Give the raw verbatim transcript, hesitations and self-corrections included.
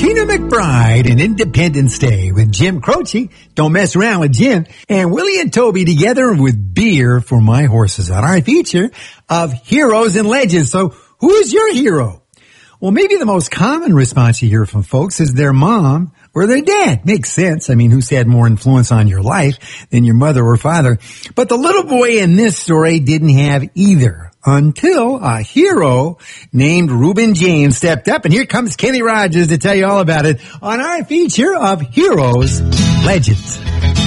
Gina McBride and Independence Day with Jim Croce. Don't mess around with Jim. And Willie and Toby together with Beer for My Horses on our feature of Heroes and Legends. So who is your hero? Well, maybe the most common response you hear from folks is their mom or their dad. Makes sense. I mean, who's had more influence on your life than your mother or father? But the little boy in this story didn't have either until a hero named Reuben James stepped up. And here comes Kenny Rogers to tell you all about it on our feature of Heroes Legends.